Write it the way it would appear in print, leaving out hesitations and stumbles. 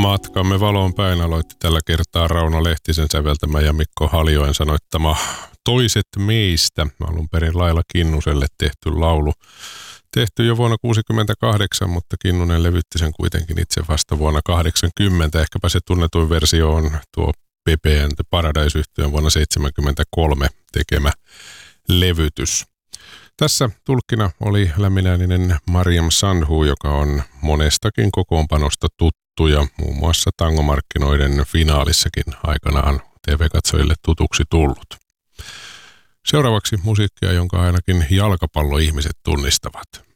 Matkamme valoon päin aloitti tällä kertaa Rauno Lehtisen säveltämä ja Mikko Haljoen sanoittama Toiset meistä, alun perin Laila Kinnuselle tehty laulu. Tehty jo vuonna 1968, mutta Kinnunen levytti sen kuitenkin itse vasta vuonna 1980. Ehkäpä se tunnetuin versio on tuo Pepe and the Paradise-yhtyeen vuonna 1973 tekemä levytys. Tässä tulkkina oli lämminääninen Mariam Sandhu, joka on monestakin kokoonpanosta tuttu ja muun muassa tangomarkkinoiden finaalissakin aikanaan TV-katsojille tutuksi tullut. Seuraavaksi musiikkia, jonka ainakin jalkapalloihmiset tunnistavat.